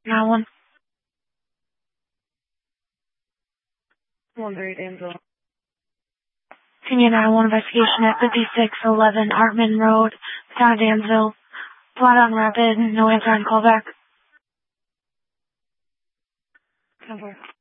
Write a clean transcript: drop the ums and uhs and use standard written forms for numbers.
Now one. 1-3 Danville. Senior 911 investigation at 5611 Artman Road, town of Dansville. Flat on rapid, no answer on callback. 10-4.